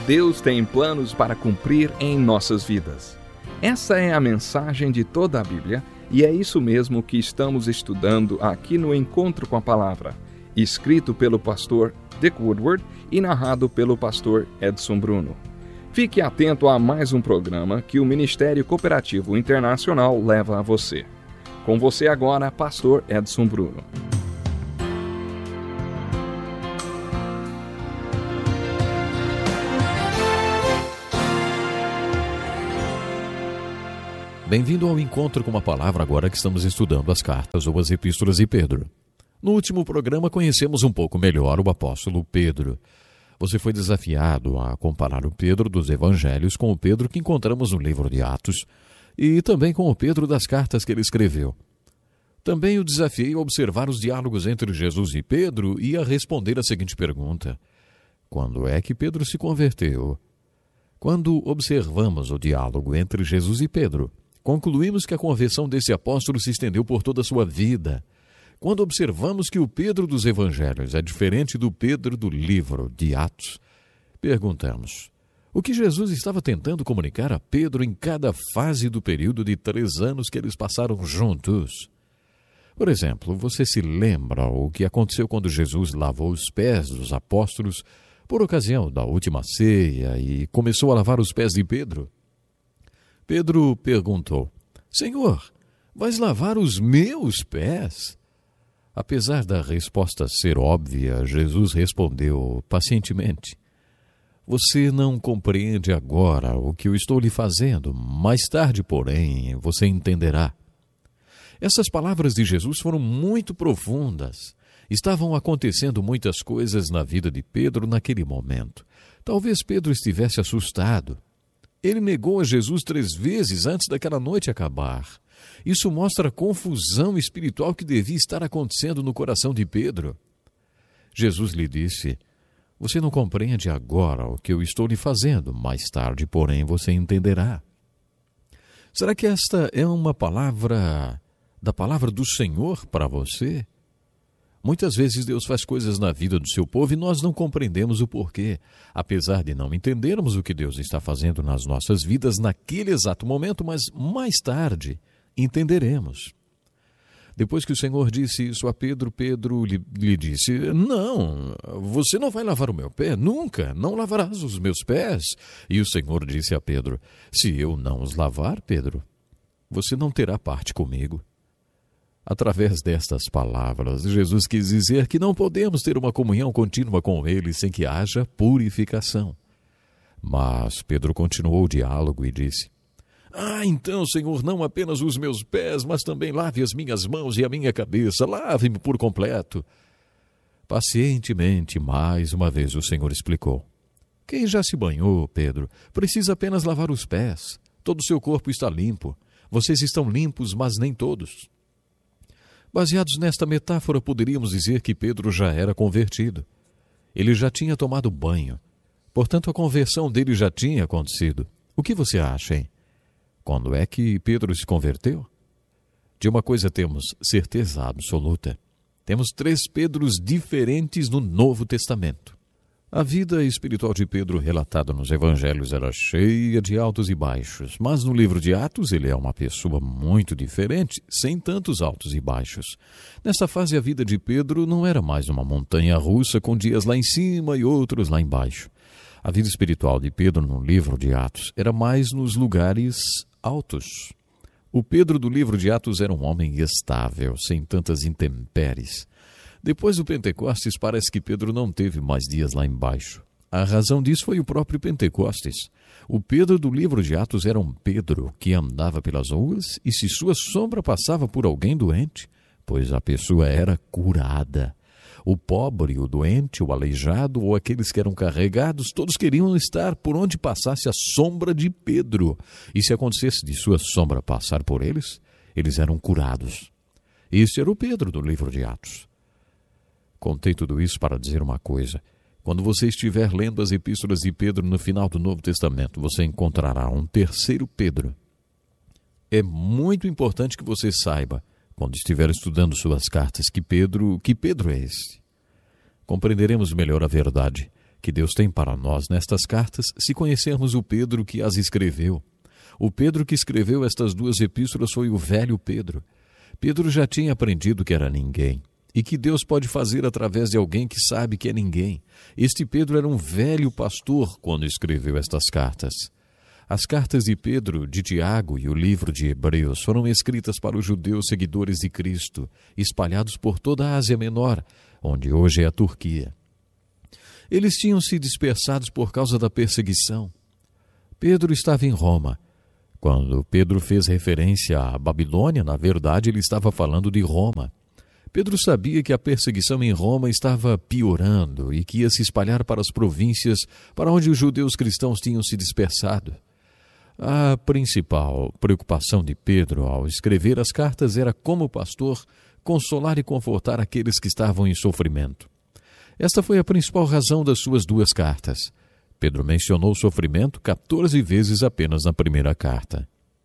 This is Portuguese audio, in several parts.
Deus tem planos para cumprir em nossas vidas. Essa é a mensagem de toda a Bíblia e é isso mesmo que estamos estudando aqui no Encontro com a Palavra, escrito pelo pastor Dick Woodward e narrado pelo pastor Edson Bruno. Fique atento a mais um programa que o Ministério Cooperativo Internacional leva a você. Com você agora, pastor Edson Bruno. Bem-vindo ao Encontro com a Palavra, agora que estamos estudando as cartas ou as epístolas de Pedro. No último programa conhecemos um pouco melhor o apóstolo Pedro. Você foi desafiado a comparar o Pedro dos Evangelhos com o Pedro que encontramos no livro de Atos e também com o Pedro das cartas que ele escreveu. Também o desafiei a observar os diálogos entre Jesus e Pedro e a responder a seguinte pergunta: quando é que Pedro se converteu? Quando observamos o diálogo entre Jesus e Pedro, concluímos que a conversão desse apóstolo se estendeu por toda a sua vida. Quando observamos que o Pedro dos Evangelhos é diferente do Pedro do livro de Atos, perguntamos: o que Jesus estava tentando comunicar a Pedro em cada fase do período de 3 anos que eles passaram juntos? Por exemplo, você se lembra o que aconteceu quando Jesus lavou os pés dos apóstolos por ocasião da última ceia e começou a lavar os pés de Pedro? Pedro perguntou: Senhor, vais lavar os meus pés? Apesar da resposta ser óbvia, Jesus respondeu pacientemente: você não compreende agora o que eu estou lhe fazendo, mais tarde, porém, você entenderá. Essas palavras de Jesus foram muito profundas. Estavam acontecendo muitas coisas na vida de Pedro naquele momento. Talvez Pedro estivesse assustado. Ele negou a Jesus 3 vezes antes daquela noite acabar. Isso mostra a confusão espiritual que devia estar acontecendo no coração de Pedro. Jesus lhe disse: você não compreende agora o que eu estou lhe fazendo, mais tarde, porém, você entenderá. Será que esta é uma palavra da palavra do Senhor para você? Muitas vezes Deus faz coisas na vida do seu povo e nós não compreendemos o porquê. Apesar de não entendermos o que Deus está fazendo nas nossas vidas naquele exato momento, mas mais tarde entenderemos. Depois que o Senhor disse isso a Pedro, Pedro lhe disse: não, você não vai lavar o meu pé, nunca, não lavarás os meus pés. E o Senhor disse a Pedro: se eu não os lavar, Pedro, você não terá parte comigo. Através destas palavras, Jesus quis dizer que não podemos ter uma comunhão contínua com Ele sem que haja purificação. Mas Pedro continuou o diálogo e disse: então, Senhor, não apenas os meus pés, mas também lave as minhas mãos e a minha cabeça, lave-me por completo. Pacientemente, mais uma vez, o Senhor explicou: quem já se banhou, Pedro, precisa apenas lavar os pés. Todo o seu corpo está limpo. Vocês estão limpos, mas nem todos. Baseados nesta metáfora, poderíamos dizer que Pedro já era convertido. Ele já tinha tomado banho. Portanto, a conversão dele já tinha acontecido. O que você acha, hein? Quando é que Pedro se converteu? De uma coisa temos certeza absoluta. Temos 3 Pedros diferentes no Novo Testamento. A vida espiritual de Pedro relatada nos Evangelhos era cheia de altos e baixos, mas no livro de Atos ele é uma pessoa muito diferente, sem tantos altos e baixos. Nesta fase, a vida de Pedro não era mais uma montanha-russa com dias lá em cima e outros lá embaixo. A vida espiritual de Pedro no livro de Atos era mais nos lugares altos. O Pedro do livro de Atos era um homem estável, sem tantas intempéries. Depois do Pentecostes, parece que Pedro não teve mais dias lá embaixo. A razão disso foi o próprio Pentecostes. O Pedro do livro de Atos era um Pedro que andava pelas ruas e se sua sombra passava por alguém doente, pois a pessoa era curada. O pobre, o doente, o aleijado ou aqueles que eram carregados, todos queriam estar por onde passasse a sombra de Pedro. E se acontecesse de sua sombra passar por eles, eles eram curados. Este era o Pedro do livro de Atos. Contei tudo isso para dizer uma coisa: quando você estiver lendo as epístolas de Pedro no final do Novo Testamento, você encontrará um terceiro Pedro. É muito importante que você saiba, quando estiver estudando suas cartas, que Pedro é esse. Compreenderemos melhor a verdade, que Deus tem para nós nestas cartas se conhecermos o Pedro que as escreveu. O Pedro que escreveu estas duas epístolas foi o velho Pedro. Pedro já tinha aprendido que era ninguém e que Deus pode fazer através de alguém que sabe que é ninguém. Este Pedro era um velho pastor quando escreveu estas cartas. As cartas de Pedro, de Tiago e o livro de Hebreus foram escritas para os judeus seguidores de Cristo, espalhados por toda a Ásia Menor, onde hoje é a Turquia. Eles tinham se dispersados por causa da perseguição. Pedro estava em Roma. Quando Pedro fez referência à Babilônia, na verdade ele estava falando de Roma. Pedro sabia que a perseguição em Roma estava piorando e que ia se espalhar para as províncias para onde os judeus cristãos tinham se dispersado. A principal preocupação de Pedro ao escrever as cartas era, como pastor, consolar e confortar aqueles que estavam em sofrimento. Esta foi a principal razão das suas duas cartas. Pedro mencionou o sofrimento 14 vezes apenas na primeira carta.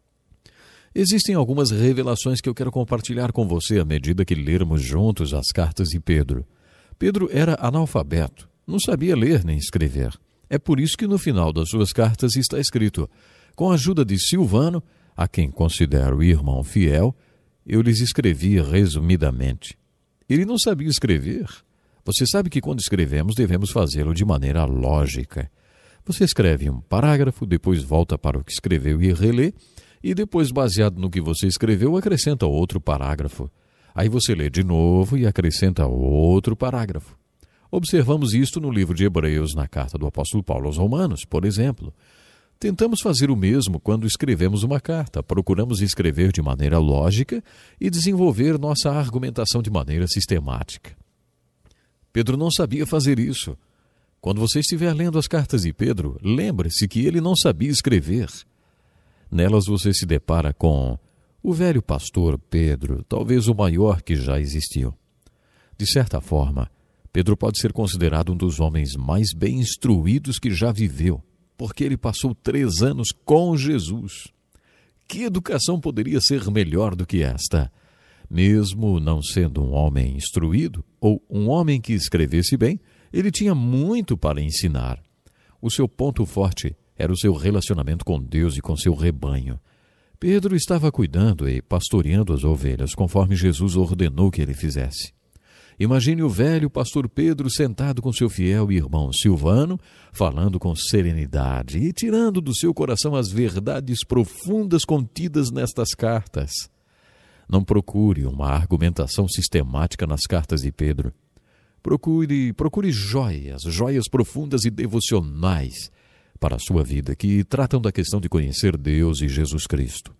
Existem algumas revelações que eu quero compartilhar com você à medida que lermos juntos as cartas de Pedro. Pedro era analfabeto, não sabia ler nem escrever. É por isso que no final das suas cartas está escrito: com a ajuda de Silvano, a quem considero irmão fiel, eu lhes escrevi resumidamente. Ele não sabia escrever. Você sabe que quando escrevemos devemos fazê-lo de maneira lógica. Você escreve um parágrafo, depois volta para o que escreveu e relê, e depois, baseado no que você escreveu, acrescenta outro parágrafo. Aí você lê de novo e acrescenta outro parágrafo. Observamos isto no livro de Hebreus, na carta do apóstolo Paulo aos Romanos, por exemplo. Tentamos fazer o mesmo quando escrevemos uma carta. Procuramos escrever de maneira lógica e desenvolver nossa argumentação de maneira sistemática. Pedro não sabia fazer isso. Quando você estiver lendo as cartas de Pedro, lembre-se que ele não sabia escrever. Nelas você se depara com o velho pastor Pedro, talvez o maior que já existiu. De certa forma, Pedro pode ser considerado um dos homens mais bem instruídos que já viveu, porque ele passou 3 anos com Jesus. Que educação poderia ser melhor do que esta? Mesmo não sendo um homem instruído ou um homem que escrevesse bem, ele tinha muito para ensinar. O seu ponto forte era o seu relacionamento com Deus e com seu rebanho. Pedro estava cuidando e pastoreando as ovelhas conforme Jesus ordenou que ele fizesse. Imagine o velho pastor Pedro sentado com seu fiel irmão Silvano, falando com serenidade e tirando do seu coração as verdades profundas contidas nestas cartas. Não procure uma argumentação sistemática nas cartas de Pedro. Procure joias profundas e devocionais para a sua vida, que tratam da questão de conhecer Deus e Jesus Cristo.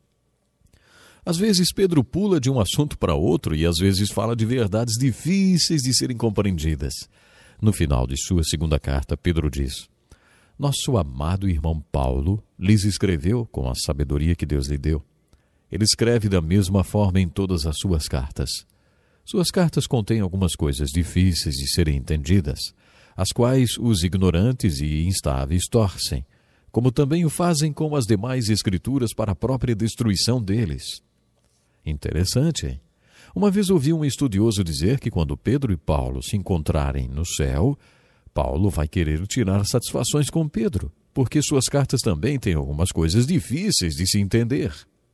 Às vezes Pedro pula de um assunto para outro e às vezes fala de verdades difíceis de serem compreendidas. No final de sua segunda carta, Pedro diz: nosso amado irmão Paulo lhes escreveu com a sabedoria que Deus lhe deu. Ele escreve da mesma forma em todas as suas cartas. Suas cartas contêm algumas coisas difíceis de serem entendidas, as quais os ignorantes e instáveis torcem, como também o fazem com as demais escrituras para a própria destruição deles. Interessante, hein? Uma vez ouvi um estudioso dizer que quando Pedro e Paulo se encontrarem no céu, Paulo vai querer tirar satisfações com Pedro, porque suas cartas também têm algumas coisas difíceis de se entender.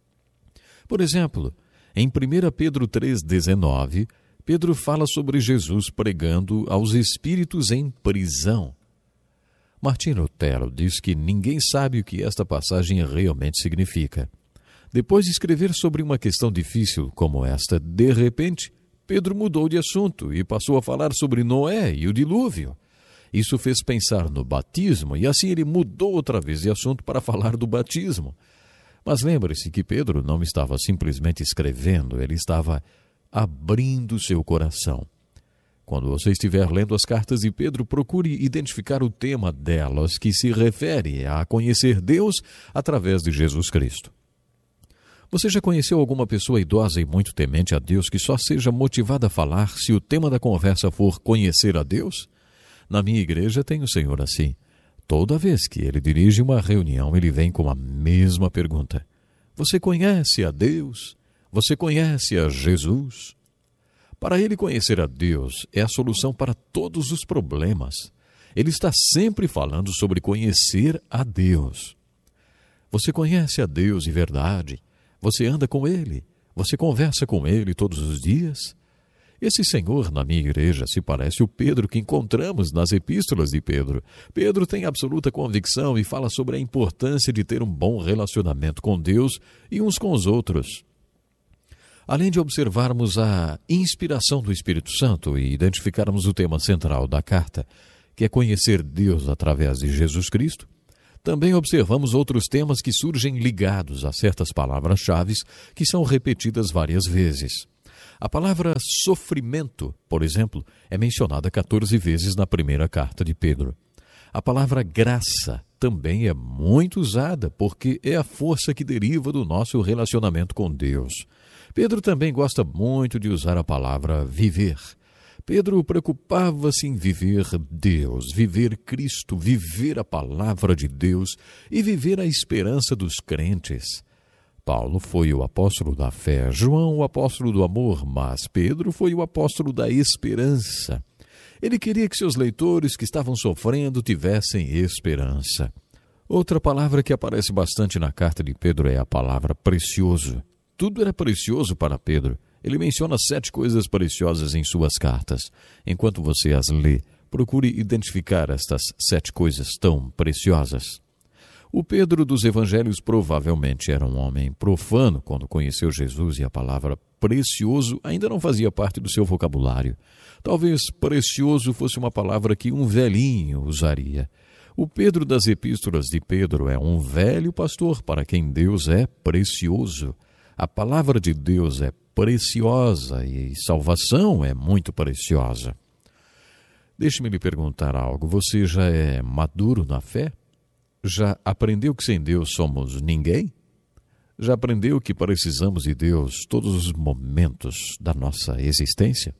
Por exemplo, em 1 Pedro 3,19, Pedro fala sobre Jesus pregando aos espíritos em prisão. Martinho Lutero diz que ninguém sabe o que esta passagem realmente significa. Depois de escrever sobre uma questão difícil como esta, de repente, Pedro mudou de assunto e passou a falar sobre Noé e o dilúvio. Isso fez pensar no batismo e assim ele mudou outra vez de assunto para falar do batismo. Mas lembre-se que Pedro não estava simplesmente escrevendo, ele estava abrindo seu coração. Quando você estiver lendo as cartas de Pedro, procure identificar o tema delas, que se refere a conhecer Deus através de Jesus Cristo. Você já conheceu alguma pessoa idosa e muito temente a Deus que só seja motivada a falar se o tema da conversa for conhecer a Deus? Na minha igreja tem o Senhor assim. Toda vez que ele dirige uma reunião, ele vem com a mesma pergunta: você conhece a Deus? Você conhece a Jesus? Para ele, conhecer a Deus é a solução para todos os problemas. Ele está sempre falando sobre conhecer a Deus. Você conhece a Deus de verdade? Você anda com Ele? Você conversa com Ele todos os dias? Esse Senhor na minha igreja se parece o Pedro que encontramos nas epístolas de Pedro. Pedro tem absoluta convicção e fala sobre a importância de ter um bom relacionamento com Deus e uns com os outros. Além de observarmos a inspiração do Espírito Santo e identificarmos o tema central da carta, que é conhecer Deus através de Jesus Cristo, também observamos outros temas que surgem ligados a certas palavras-chave que são repetidas várias vezes. A palavra sofrimento, por exemplo, é mencionada 14 vezes na primeira carta de Pedro. A palavra graça também é muito usada porque é a força que deriva do nosso relacionamento com Deus. Pedro também gosta muito de usar a palavra viver. Pedro preocupava-se em viver Deus, viver Cristo, viver a palavra de Deus e viver a esperança dos crentes. Paulo foi o apóstolo da fé, João o apóstolo do amor, mas Pedro foi o apóstolo da esperança. Ele queria que seus leitores que estavam sofrendo tivessem esperança. Outra palavra que aparece bastante na carta de Pedro é a palavra precioso. Tudo era precioso para Pedro. Ele menciona 7 coisas preciosas em suas cartas. Enquanto você as lê, procure identificar estas 7 coisas tão preciosas. O Pedro dos Evangelhos provavelmente era um homem profano quando conheceu Jesus e a palavra precioso ainda não fazia parte do seu vocabulário. Talvez precioso fosse uma palavra que um velhinho usaria. O Pedro das Epístolas de Pedro é um velho pastor para quem Deus é precioso. A palavra de Deus é preciosa e salvação é muito preciosa. Deixe-me lhe perguntar algo. Você já é maduro na fé? Já aprendeu que sem Deus somos ninguém? Já aprendeu que precisamos de Deus todos os momentos da nossa existência?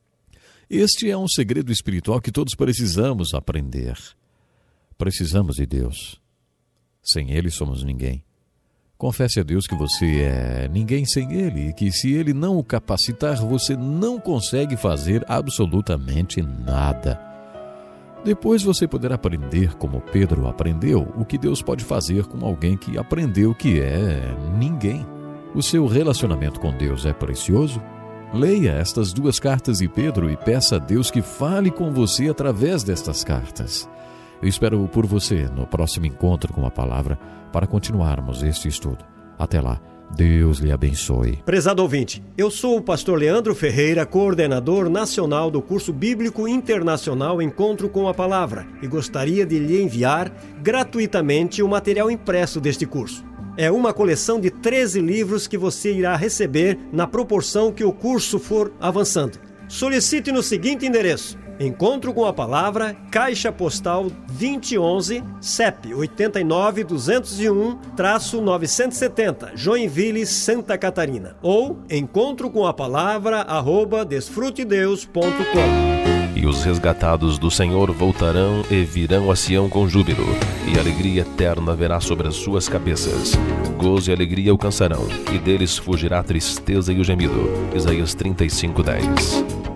Este é um segredo espiritual que todos precisamos aprender. Precisamos de Deus. Sem Ele somos ninguém. Confesse a Deus que você é ninguém sem Ele e que se Ele não o capacitar, você não consegue fazer absolutamente nada. Depois você poderá aprender, como Pedro aprendeu, o que Deus pode fazer com alguém que aprendeu que é ninguém. O seu relacionamento com Deus é precioso? Leia estas 2 cartas de Pedro e peça a Deus que fale com você através destas cartas. Eu espero por você no próximo encontro com a palavra para continuarmos este estudo. Até lá. Deus lhe abençoe. Prezado ouvinte, eu sou o pastor Leandro Ferreira, coordenador nacional do curso bíblico internacional Encontro com a Palavra, e gostaria de lhe enviar gratuitamente o material impresso deste curso. É uma coleção de 13 livros que você irá receber na proporção que o curso for avançando. Solicite no seguinte endereço: Encontro com a Palavra, Caixa Postal 2011, CEP 89-201-970, Joinville, Santa Catarina. Ou encontrocomapalavrra@desfrutedeus.com. E os resgatados do Senhor voltarão e virão a Sião com júbilo, e alegria eterna haverá sobre as suas cabeças. Gozo e alegria alcançarão, e deles fugirá a tristeza e o gemido. Isaías 35:10.